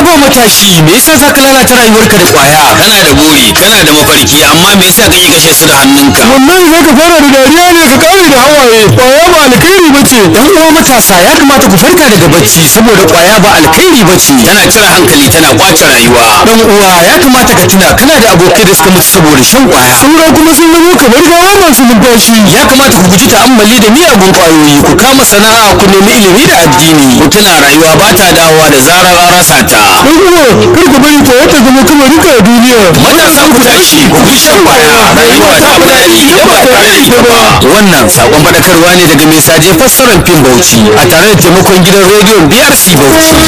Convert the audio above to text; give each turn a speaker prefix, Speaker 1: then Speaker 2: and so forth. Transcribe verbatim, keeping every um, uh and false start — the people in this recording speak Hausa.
Speaker 1: haba matashi, me yasa za ka lalata rayuwarka da kwaya?
Speaker 2: Kana da buri, kana da mafarki, amma me yasa kake kashe su da hannunka?
Speaker 3: Wallahi za ka fara da dariya ne ka kare da hawaye. Kwaya ba alkhairi ba ce.
Speaker 1: Dan uwa matasa ya kamata ku farka daga bacci saboda kwaya ba alkhairi ba ce.
Speaker 2: Tana cire hankali, tana kwace rayuwa.
Speaker 1: Dan uwa ya kamata ka tuna kana da abokai da suka mutu saboda shan kwaya.
Speaker 3: Saura kuma sun zama kamar gawa masu numfashi.
Speaker 1: Ya kamata ku guji ta'ammali da miyagun kwayoyi, ku kama sana'a, ku nemi ilimi da addini.
Speaker 2: Ku tuna rayuwa ba ta dawowa da zarar an rasa ta.
Speaker 3: Dan uwa kar ku bari kwaya ta zama kamarinka a duniya.
Speaker 2: Matasa ku tashi, ku bi shan kwaya. Rayuwa ta fi daɗi idan ba tare da ita ba.
Speaker 1: Wannan sakon faɗakarwa ne daga mai saje fassarar fim Bauchi a tare da taimakon gidan rediyon B R C Bauchi.